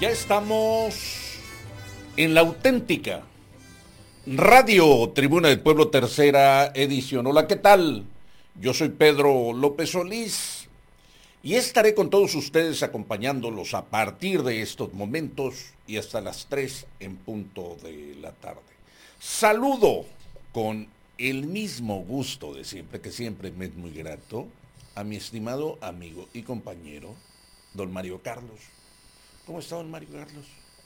Ya estamos en la auténtica Radio Tribuna del Pueblo, tercera edición. Hola, ¿qué tal? Yo soy Pedro López Solís y estaré con todos ustedes acompañándolos a partir de estos momentos y hasta las 3 en punto de la tarde. Saludo con el mismo gusto de siempre, que siempre me es muy grato, a mi estimado amigo y compañero, don Mario Carlos. ¿Cómo está, don Mario Carlos?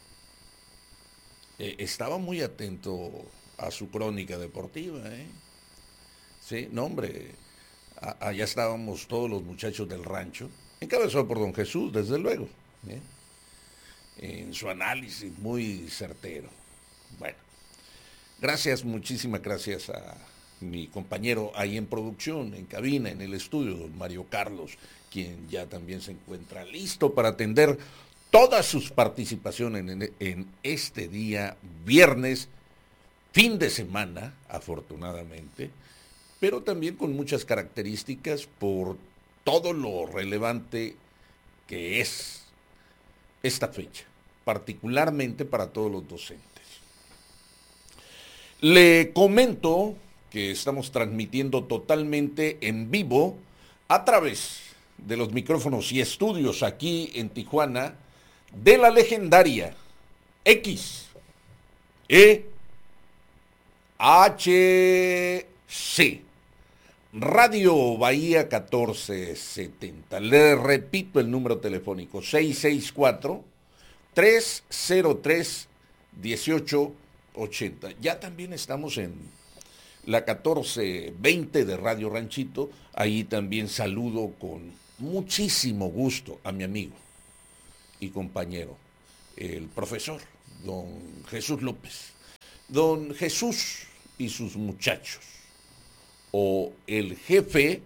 Estaba muy atento a su crónica deportiva, ¿eh? Sí, no, hombre, allá estábamos todos los muchachos del rancho, encabezado por don Jesús, desde luego, ¿eh? En su análisis muy certero. Bueno, gracias, muchísimas gracias a mi compañero ahí en producción, en cabina, en el estudio, don Mario Carlos, quien ya también se encuentra listo para atender todas sus participaciones en este día viernes, fin de semana, afortunadamente, pero también con muchas características por todo lo relevante que es esta fecha, particularmente para todos los docentes. Le comento que estamos transmitiendo totalmente en vivo a través de los micrófonos y estudios aquí en Tijuana de la legendaria X E H C Radio Bahía 1470. Le repito el número telefónico: 664-303-1880. Ya también estamos en la 1420 de Radio Ranchito. Ahí también saludo con muchísimo gusto a mi amigo y compañero, el profesor don Jesús López. Don Jesús y sus muchachos, o el jefe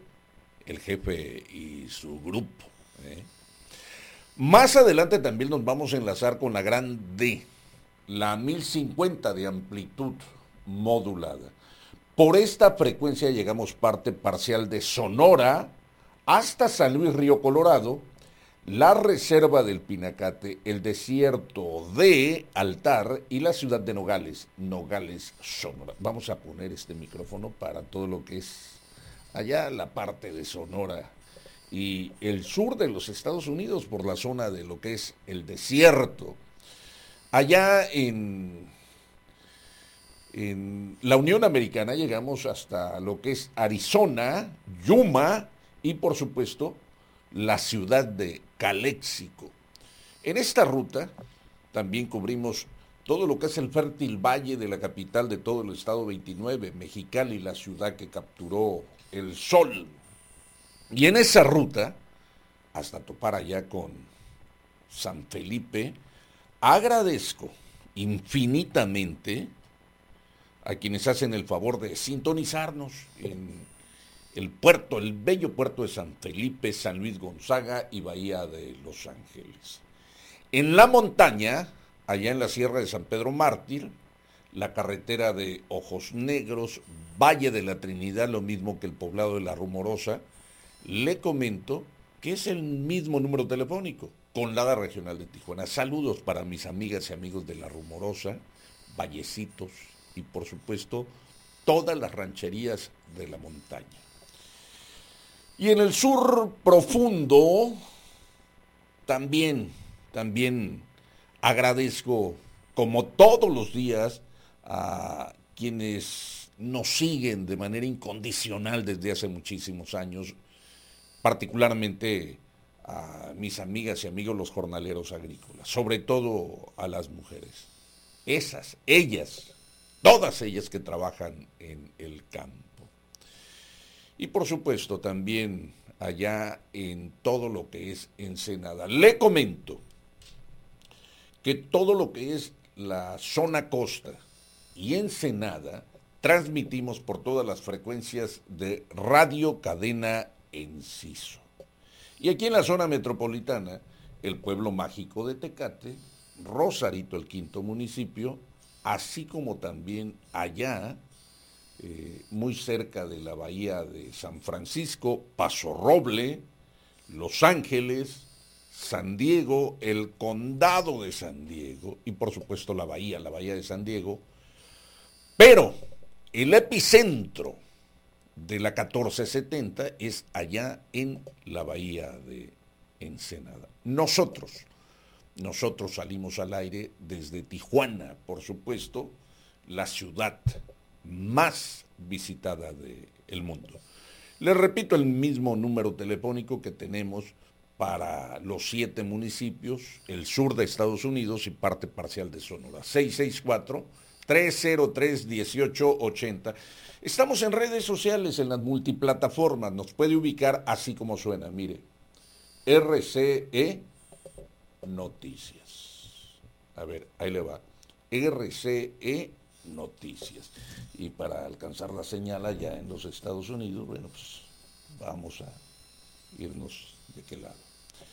y su grupo, ¿eh? Más adelante también nos vamos a enlazar con la gran D, la 1050 de amplitud modulada. Por esta frecuencia llegamos parte parcial de Sonora hasta San Luis Río Colorado, la reserva del Pinacate, el desierto de Altar y la ciudad de Nogales, Sonora. Vamos a poner este micrófono para todo lo que es allá la parte de Sonora y el sur de los Estados Unidos, por la zona de lo que es el desierto. Allá en la Unión Americana llegamos hasta lo que es Arizona, Yuma y por supuesto la ciudad de Caléxico. En esta ruta también cubrimos todo lo que es el fértil valle de la capital de todo el estado 29, Mexicali, la ciudad que capturó el sol. Y en esa ruta, hasta topar allá con San Felipe, agradezco infinitamente a quienes hacen el favor de sintonizarnos en el bello puerto de San Felipe, San Luis Gonzaga y Bahía de Los Ángeles. En la montaña, allá en la Sierra de San Pedro Mártir, la carretera de Ojos Negros, Valle de la Trinidad, lo mismo que el poblado de La Rumorosa, le comento que es el mismo número telefónico, Conlada Regional de Tijuana. Saludos para mis amigas y amigos de La Rumorosa, Vallecitos y por supuesto todas las rancherías de la montaña. Y en el sur profundo también agradezco, como todos los días, a quienes nos siguen de manera incondicional desde hace muchísimos años, particularmente a mis amigas y amigos los jornaleros agrícolas, sobre todo a las mujeres. Ellas, todas ellas que trabajan en el campo. Y por supuesto también allá en todo lo que es Ensenada. Le comento que todo lo que es la zona costa y Ensenada transmitimos por todas las frecuencias de Radio Cadena Enciso. Y aquí en la zona metropolitana, el pueblo mágico de Tecate, Rosarito, el quinto municipio, así como también allá, muy cerca de la bahía de San Francisco, Paso Roble, Los Ángeles, San Diego, el condado de San Diego y por supuesto la bahía de San Diego, pero el epicentro de la 1470 es allá en la bahía de Ensenada. Nosotros salimos al aire desde Tijuana, por supuesto, la ciudad más visitada del mundo. Les repito el mismo número telefónico que tenemos para los 7 municipios, el sur de Estados Unidos y parte parcial de Sonora. 664-303-1880. Estamos en redes sociales, en las multiplataformas. Nos puede ubicar así como suena. Mire, RCE Noticias. A ver, ahí le va. RCE Noticias. Y para alcanzar la señal allá en los Estados Unidos, bueno, pues vamos a irnos de qué lado.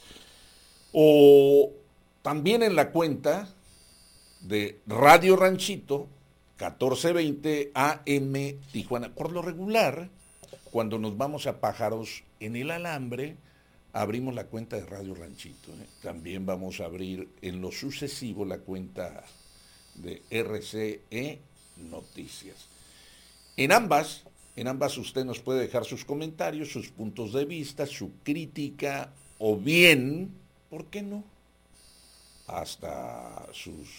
O también en la cuenta de Radio Ranchito 1420 AM Tijuana. Por lo regular, cuando nos vamos a Pájaros en el Alambre, abrimos la cuenta de Radio Ranchito. También vamos a abrir en lo sucesivo la cuenta de RCE Noticias. En ambas usted nos puede dejar sus comentarios, sus puntos de vista, su crítica o bien, ¿por qué no?, hasta sus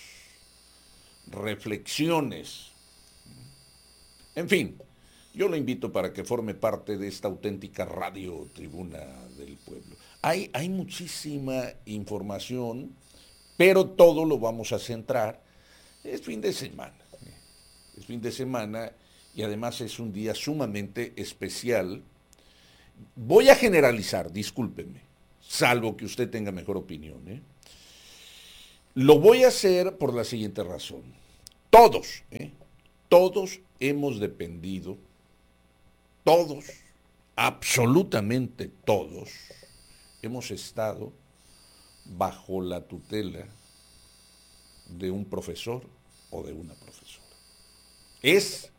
reflexiones. En fin, yo lo invito para que forme parte de esta auténtica radio tribuna del pueblo. Hay muchísima información, pero todo lo vamos a centrar. Es fin de semana. Es fin de semana y además es un día sumamente especial. Voy a generalizar, discúlpenme, salvo que usted tenga mejor opinión, Lo voy a hacer por la siguiente razón. Todos hemos dependido, todos, absolutamente todos, hemos estado bajo la tutela de un profesor o de una profesora. Es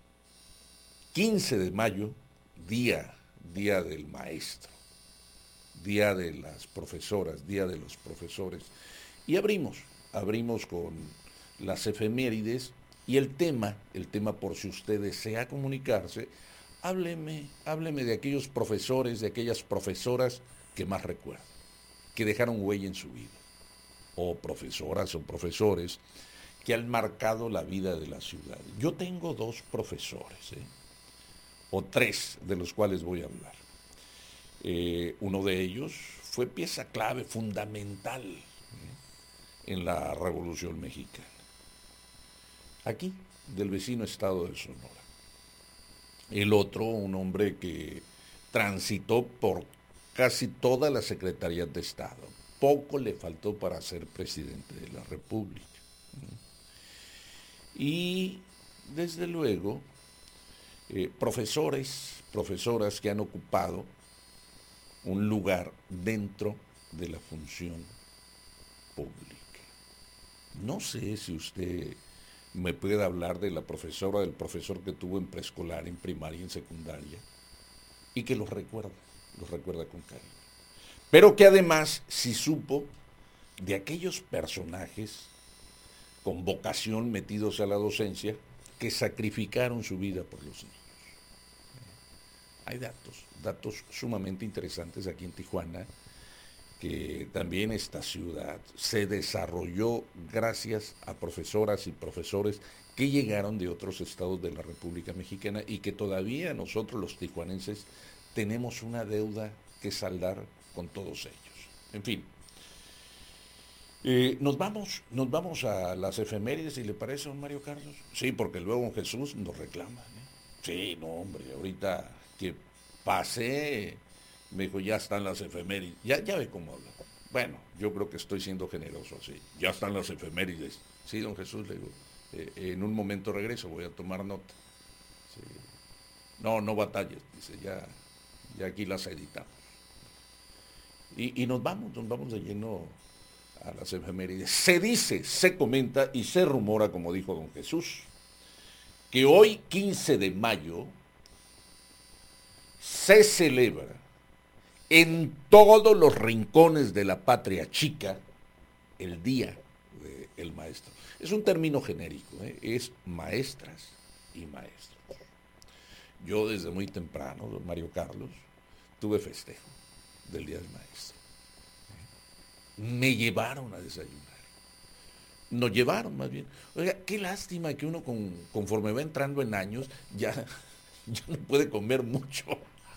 15 de mayo, día del maestro, día de las profesoras, día de los profesores. Y abrimos con las efemérides y el tema por si usted desea comunicarse, hábleme de aquellos profesores, de aquellas profesoras que más recuerdan, que dejaron huella en su vida, o profesoras o profesores que han marcado la vida de la ciudad. Yo tengo 2 profesores, o 3 de los cuales voy a hablar. Uno de ellos fue pieza clave, fundamental, en la Revolución Mexicana, aquí, del vecino estado de Sonora. El otro, un hombre que transitó por casi toda la Secretaría de Estado. Poco le faltó para ser presidente de la República. Y, desde luego, profesoras que han ocupado un lugar dentro de la función pública. No sé si usted me puede hablar de la profesora o del profesor que tuvo en preescolar, en primaria, en secundaria, y que los recuerda con cariño. Pero que además sí supo de aquellos personajes con vocación metidos a la docencia que sacrificaron su vida por los niños. Hay datos sumamente interesantes aquí en Tijuana, que también esta ciudad se desarrolló gracias a profesoras y profesores que llegaron de otros estados de la República Mexicana y que todavía nosotros los tijuanenses tenemos una deuda que saldar con todos ellos. En fin, nos vamos a las efemérides, si le parece, don Mario Carlos. Sí, porque luego don Jesús nos reclama. Sí, no, hombre, ahorita que pasé, me dijo, ya están las efemérides. Ya ve cómo habla. Bueno, yo creo que estoy siendo generoso así. Ya están las efemérides. Sí, don Jesús, le digo, en un momento regreso, voy a tomar nota. Sí. No batalles, dice, ya aquí las editamos. Y nos vamos de lleno a las efemérides. Se dice, se comenta y se rumora, como dijo don Jesús, que hoy, 15 de mayo, se celebra en todos los rincones de la patria chica el día del maestro. Es un término genérico, es maestras y maestros. Yo desde muy temprano, don Mario Carlos, tuve festejo del Día del Maestro. Me llevaron a desayunar. Nos llevaron más bien. Oiga, qué lástima que uno conforme va entrando en años ya no puede comer mucho.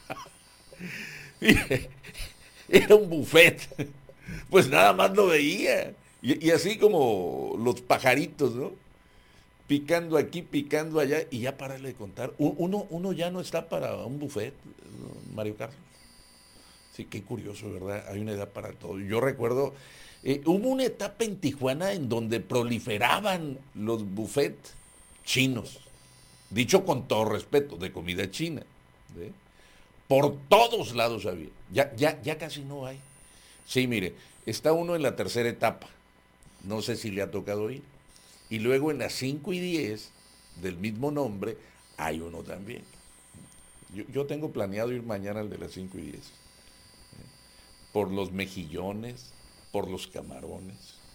Era un buffet. Pues nada más lo veía. Y así como los pajaritos, ¿no? Picando aquí, picando allá, y ya pararle de contar. Uno ya no está para un buffet, Mario Carlos. Sí, qué curioso, ¿verdad? Hay una edad para todo. Yo recuerdo, hubo una etapa en Tijuana en donde proliferaban los buffets chinos. Dicho con todo respeto, de comida china. ¿Sí? Por todos lados había. Ya casi no hay. Sí, mire, está uno en la tercera etapa. No sé si le ha tocado ir. Y luego en las 5 y 10 del mismo nombre hay uno también. Yo tengo planeado ir mañana al de las 5 y 10. Por los mejillones, por los camarones.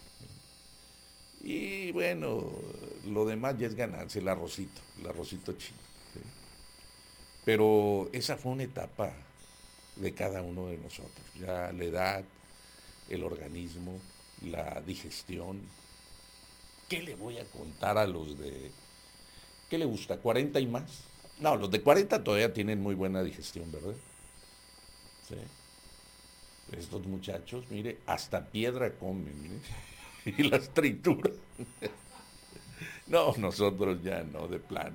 Y bueno, lo demás ya es ganancia, el arrocito chino. ¿Sí? Pero esa fue una etapa de cada uno de nosotros. Ya la edad, el organismo, la digestión. ¿Qué le voy a contar a los de, qué le gusta, 40 y más? No, los de 40 todavía tienen muy buena digestión, ¿verdad? Sí. Estos muchachos, mire, hasta piedra comen, mire, y las trituran. No, nosotros ya no, de plano.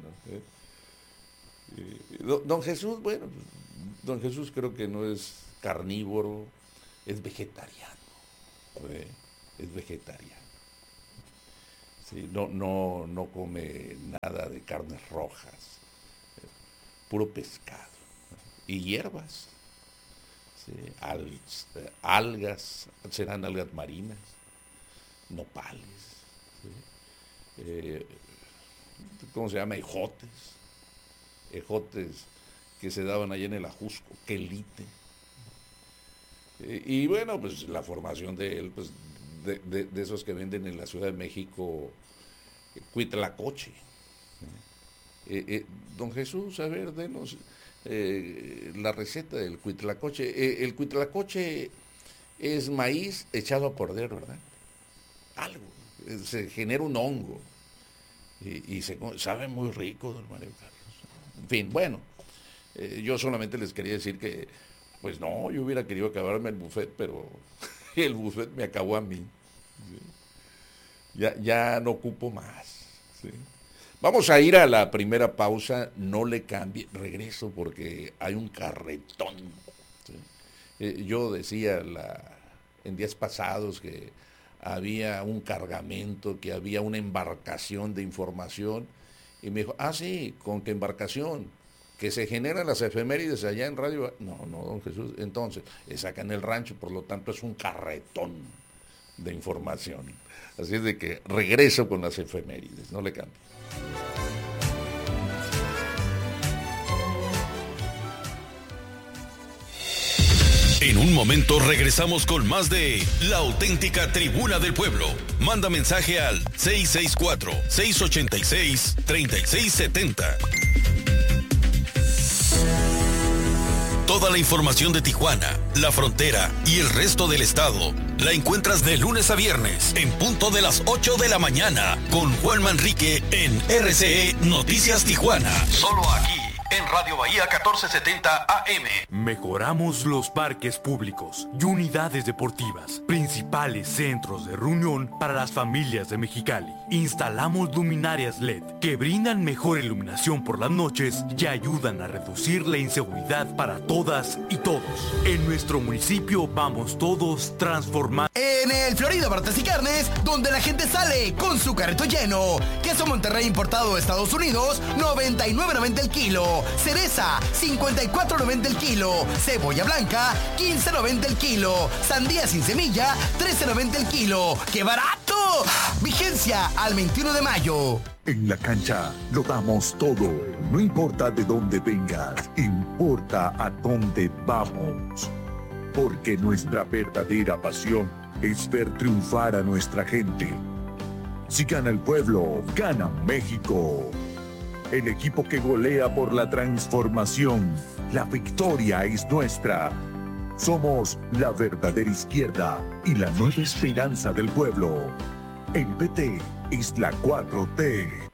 Don Jesús, bueno, don Jesús creo que no es carnívoro, es vegetariano. Es vegetariano. Sí, no come nada de carnes rojas, puro pescado y hierbas, sí, algas, serán algas marinas, nopales, sí, ¿cómo se llama? Ejotes que se daban allá en el Ajusco, quelite. Y bueno, pues la formación de él, pues de esos que venden en la Ciudad de México, cuitlacoche. Don Jesús, a ver, denos la receta del cuitlacoche. El cuitlacoche es maíz echado a perder, ¿verdad? Algo, se genera un hongo y sabe muy rico, don Mario Carlos. En fin, bueno, yo solamente les quería decir que, pues no, yo hubiera querido acabarme el buffet, pero el buffet me acabó a mí. ¿Sí? Ya no ocupo más. ¿Sí? Vamos a ir a la primera pausa, no le cambie, regreso porque hay un carretón. ¿Sí? Yo decía en días pasados que había un cargamento, que había una embarcación de información, y me dijo, sí, ¿con qué embarcación? Que se generan las efemérides allá en radio. No, don Jesús, entonces, es acá en el rancho, por lo tanto es un carretón de información. Así es de que regreso con las efemérides, no le cambie. En un momento regresamos con más de La Auténtica Tribuna del Pueblo. Manda mensaje al 664-686-3670. Toda la información de Tijuana, la frontera y el resto del estado la encuentras de lunes a viernes en punto de las 8 de la mañana con Juan Manrique en RCE Noticias Tijuana. Solo aquí en Radio Bahía 1470 AM. Mejoramos los parques públicos y unidades deportivas, principales centros de reunión para las familias de Mexicali. Instalamos luminarias LED que brindan mejor iluminación por las noches y ayudan a reducir la inseguridad para todas y todos. En nuestro municipio vamos todos transformando. En el Florida Bartas y Carnes, donde la gente sale con su carrito lleno. Queso Monterrey importado de Estados Unidos, $99.90 el kilo. Cereza, $54.90 el kilo. Cebolla blanca, $15.90 el kilo. Sandía sin semilla, $13.90 el kilo. ¡Qué barato! Vigencia al 21 de mayo. En la cancha lo damos todo. No importa de dónde vengas, importa a dónde vamos. porque nuestra verdadera pasión es ver triunfar a nuestra gente. Si gana el pueblo, gana México. El equipo que golea por la transformación. La victoria es nuestra. Somos la verdadera izquierda y la nueva esperanza del pueblo. El PT es la 4T.